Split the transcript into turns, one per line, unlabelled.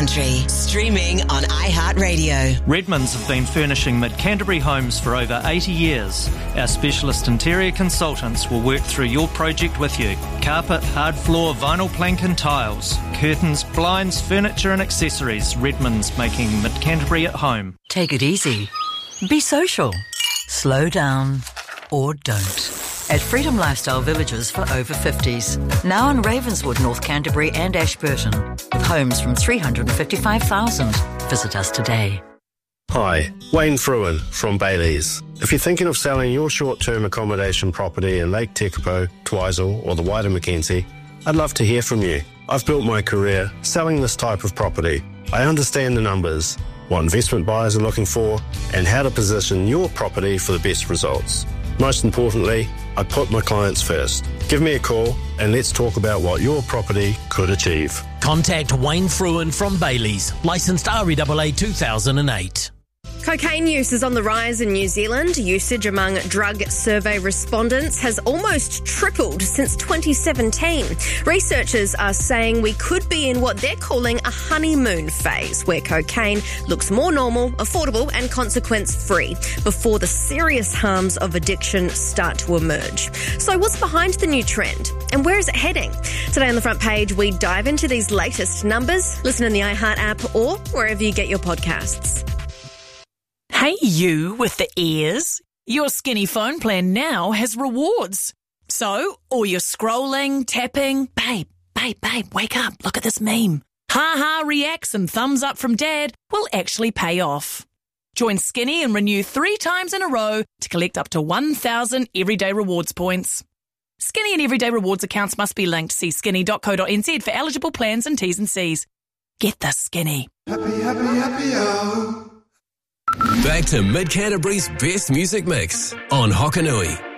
country. Streaming on iHeartRadio.
Redmonds have been furnishing Mid-Canterbury homes for over 80 years. Our specialist interior consultants will work through your project with you. Carpet, hard floor, vinyl plank and tiles, curtains, blinds, furniture and accessories. Redmonds, making Mid-Canterbury at home.
Take it easy. Be social. Slow down or don't. At Freedom Lifestyle Villages for over 50s. Now in Ravenswood, North Canterbury and Ashburton. With homes from $355,000. Visit us today.
Hi, Wayne Fruin from Bailey's. If you're thinking of selling your short-term accommodation property in Lake Tekapo, Twizel or the wider Mackenzie, I'd love to hear from you. I've built my career selling this type of property. I understand the numbers, what investment buyers are looking for, and how to position your property for the best results. Most importantly, I put my clients first. Give me a call and let's talk about what your property could achieve.
Contact Wayne Fruin from Bailey's, licensed REAA 2008.
Cocaine use is on the rise in New Zealand. Usage among drug survey respondents has almost tripled since 2017. Researchers are saying we could be in what they're calling a honeymoon phase, where cocaine looks more normal, affordable and consequence-free before the serious harms of addiction start to emerge. So what's behind the new trend and where is it heading? Today on the front page, we dive into these latest numbers. Listen in the iHeart app or wherever you get your podcasts.
Hey, you with the ears. Your Skinny phone plan now has rewards. So, all your scrolling, tapping, babe, wake up, look at this meme. Ha reacts and thumbs up from dad will actually pay off. Join Skinny and renew 3 times in a row to collect up to 1,000 everyday rewards points. Skinny and everyday rewards accounts must be linked. See skinny.co.nz for eligible plans and T's and C's. Get the Skinny.
Happy, oh.
Back to Mid-Canterbury's best music mix on Hokanui.